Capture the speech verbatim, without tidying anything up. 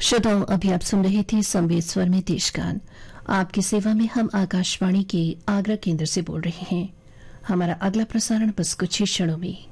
श्रोताओं, अभी आप सुन रहे थे संवेद स्वर में देशगान। आपकी सेवा में हम आकाशवाणी के आगरा केंद्र से बोल रहे हैं। हमारा अगला प्रसारण बस कुछ ही क्षणों में।